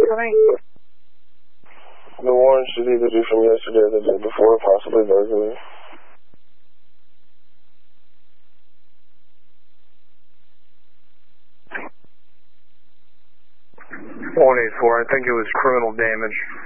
me? The warrant should either be from yesterday or the day before, possibly burglary. I think it was criminal damage.